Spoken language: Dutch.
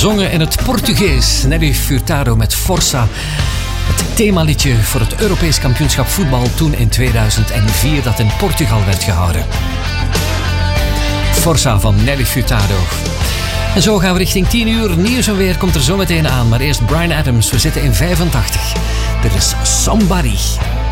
Gezongen in het Portugees. Nelly Furtado met Força. Het themaliedje voor het Europees kampioenschap voetbal toen in 2004 dat in Portugal werd gehouden. Força van Nelly Furtado. En zo gaan we richting 10 uur. Nieuws en weer komt er zo meteen aan. Maar eerst Bryan Adams. We zitten in 85. Dit is Somebody.